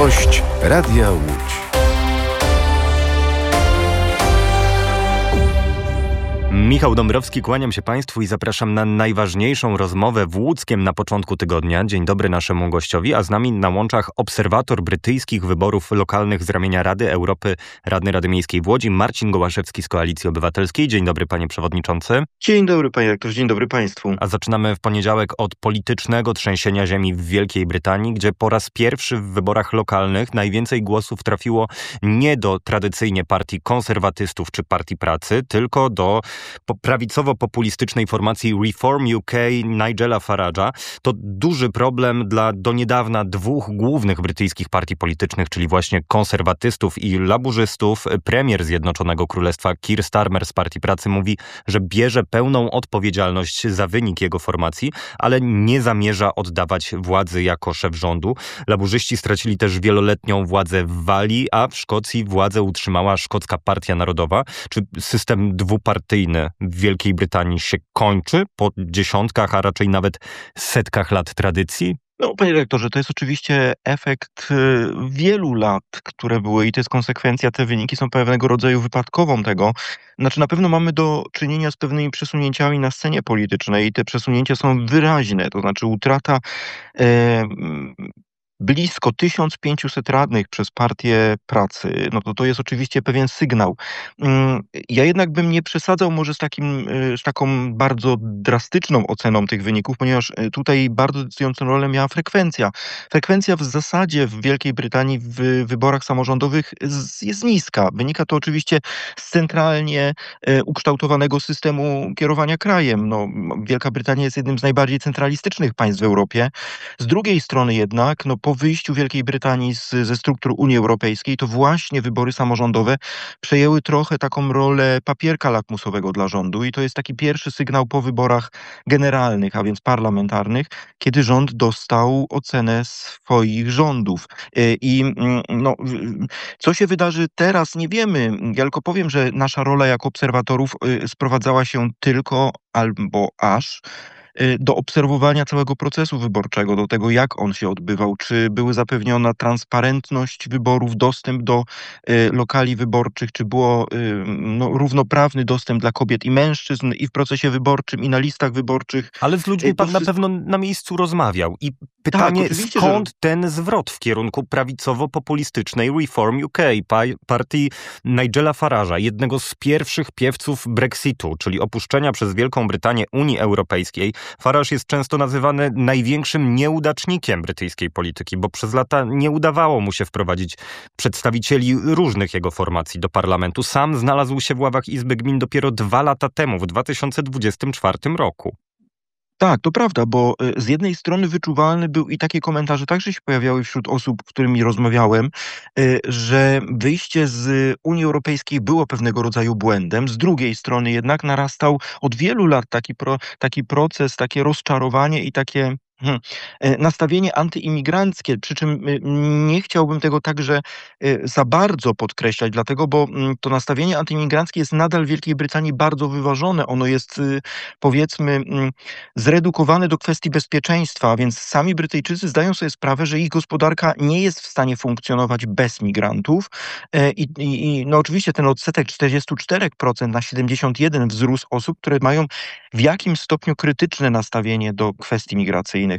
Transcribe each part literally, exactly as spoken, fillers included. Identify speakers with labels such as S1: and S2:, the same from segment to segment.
S1: Gość Radia Łódź.
S2: Michał Dąbrowski, kłaniam się Państwu i zapraszam na najważniejszą rozmowę w Łódzkiem na początku tygodnia. Dzień dobry naszemu gościowi, a z nami na łączach obserwator brytyjskich wyborów lokalnych z ramienia Rady Europy, radny Rady Miejskiej w Łodzi, Marcin Gołaszewski z Koalicji Obywatelskiej. Dzień dobry, panie przewodniczący.
S3: Dzień dobry, panie rektorze, dzień dobry państwu.
S2: A zaczynamy w poniedziałek od politycznego trzęsienia ziemi w Wielkiej Brytanii, gdzie po raz pierwszy w wyborach lokalnych najwięcej głosów trafiło nie do tradycyjnie partii konserwatystów czy Partii Pracy, tylko do prawicowo-populistycznej formacji Reform U K Nigela Farage'a. To duży problem dla do niedawna dwóch głównych brytyjskich partii politycznych, czyli właśnie konserwatystów i laburzystów. Premier Zjednoczonego Królestwa Keir Starmer z Partii Pracy mówi, że bierze pełną odpowiedzialność za wynik jego formacji, ale nie zamierza oddawać władzy jako szef rządu. Laburzyści stracili też wieloletnią władzę w Walii, a w Szkocji władzę utrzymała Szkocka Partia Narodowa. Czy system dwupartyjny w Wielkiej Brytanii się kończy po dziesiątkach, a raczej nawet setkach lat tradycji?
S3: No, panie rektorze, to jest oczywiście efekt wielu lat, które były i to jest konsekwencja, te wyniki są pewnego rodzaju wypadkową tego. Znaczy na pewno mamy do czynienia z pewnymi przesunięciami na scenie politycznej i te przesunięcia są wyraźne, to znaczy utrata e, blisko tysiąc pięćset radnych przez Partię Pracy, no to to jest oczywiście pewien sygnał. Ja jednak bym nie przesadzał może z, takim, z taką bardzo drastyczną oceną tych wyników, ponieważ tutaj bardzo decydującą rolę miała frekwencja. Frekwencja w zasadzie w Wielkiej Brytanii w wyborach samorządowych jest niska. Wynika to oczywiście z centralnie ukształtowanego systemu kierowania krajem. No, Wielka Brytania jest jednym z najbardziej centralistycznych państw w Europie. Z drugiej strony jednak, no po wyjściu Wielkiej Brytanii z, ze struktur Unii Europejskiej, to właśnie wybory samorządowe przejęły trochę taką rolę papierka lakmusowego dla rządu i to jest taki pierwszy sygnał po wyborach generalnych, a więc parlamentarnych, kiedy rząd dostał ocenę swoich rządów. I no, co się wydarzy teraz, nie wiemy. Ja tylko powiem, że nasza rola jako obserwatorów sprowadzała się tylko albo aż do obserwowania całego procesu wyborczego, do tego, jak on się odbywał, czy były zapewniona transparentność wyborów, dostęp do y, lokali wyborczych, czy było y, no, równoprawny dostęp dla kobiet i mężczyzn i w procesie wyborczym, i na listach wyborczych.
S2: Ale z ludźmi pan na pewno na miejscu rozmawiał. I pytanie, tak, skąd że... ten zwrot w kierunku prawicowo-populistycznej Reform U K, pa- partii Nigela Farage'a, jednego z pierwszych piewców Brexitu, czyli opuszczenia przez Wielką Brytanię Unii Europejskiej. Farage jest często nazywany największym nieudacznikiem brytyjskiej polityki, bo przez lata nie udawało mu się wprowadzić przedstawicieli różnych jego formacji do parlamentu. Sam znalazł się w ławach Izby Gmin dopiero dwa lata temu, w dwa tysiące dwudziestym czwartym roku.
S3: Tak, to prawda, bo z jednej strony wyczuwalny był i takie komentarze także się pojawiały wśród osób, z którymi rozmawiałem, że wyjście z Unii Europejskiej było pewnego rodzaju błędem. Z drugiej strony jednak narastał od wielu lat taki, pro, taki proces, takie rozczarowanie i takie Hmm. nastawienie antyimigranckie, przy czym nie chciałbym tego także za bardzo podkreślać, dlatego, bo to nastawienie antyimigranckie jest nadal w Wielkiej Brytanii bardzo wyważone. Ono jest, powiedzmy, zredukowane do kwestii bezpieczeństwa, a więc sami Brytyjczycy zdają sobie sprawę, że ich gospodarka nie jest w stanie funkcjonować bez migrantów i, i, i no oczywiście ten odsetek czterdzieści cztery procent na siedemdziesiąt jeden procent wzrósł osób, które mają w jakimś stopniu krytyczne nastawienie do kwestii migracyjnych.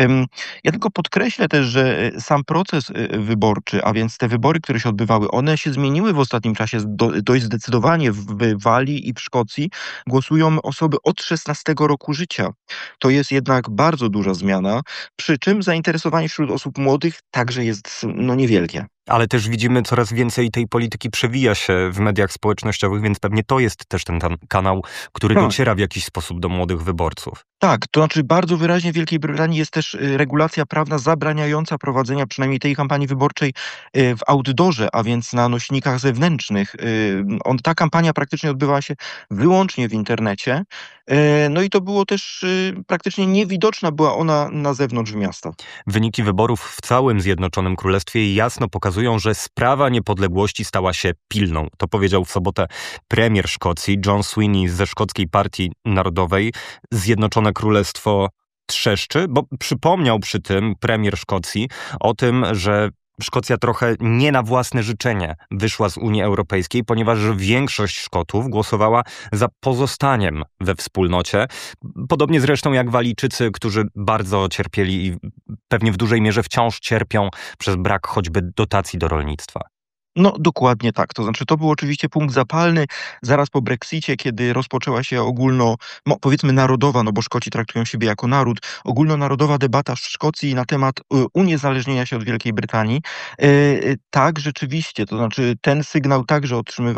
S3: Ja tylko podkreślę też, że sam proces wyborczy, a więc te wybory, które się odbywały, one się zmieniły w ostatnim czasie do, dość zdecydowanie. W Walii i w Szkocji głosują osoby od szesnastego roku życia. To jest jednak bardzo duża zmiana, przy czym zainteresowanie wśród osób młodych także jest no, niewielkie.
S2: Ale też widzimy, coraz więcej tej polityki przewija się w mediach społecznościowych, więc pewnie to jest też ten, ten kanał, który tak. dociera w jakiś sposób do młodych wyborców.
S3: Tak, to znaczy bardzo wyraźnie w Wielkiej Brytanii jest też regulacja prawna zabraniająca prowadzenia przynajmniej tej kampanii wyborczej w outdoorze, a więc na nośnikach zewnętrznych. On, ta kampania praktycznie odbywała się wyłącznie w internecie. No i to było też praktycznie niewidoczna była ona na zewnątrz miasta.
S2: Wyniki wyborów w całym Zjednoczonym Królestwie jasno pokazują, że sprawa niepodległości stała się pilną. To powiedział w sobotę premier Szkocji John Swinney ze Szkockiej Partii Narodowej. Zjednoczone Królestwo trzeszczy, bo przypomniał przy tym premier Szkocji o tym, że Szkocja trochę nie na własne życzenie wyszła z Unii Europejskiej, ponieważ większość Szkotów głosowała za pozostaniem we wspólnocie. Podobnie zresztą jak Walijczycy, którzy bardzo cierpieli i pewnie w dużej mierze wciąż cierpią przez brak choćby dotacji do rolnictwa.
S3: No dokładnie tak. To znaczy to był oczywiście punkt zapalny zaraz po Brexicie, kiedy rozpoczęła się ogólno, no, powiedzmy narodowa, no bo Szkoci traktują siebie jako naród, ogólnonarodowa debata w Szkocji na temat y, uniezależnienia się od Wielkiej Brytanii. Y, y, tak, rzeczywiście, to znaczy ten sygnał także otrzymywał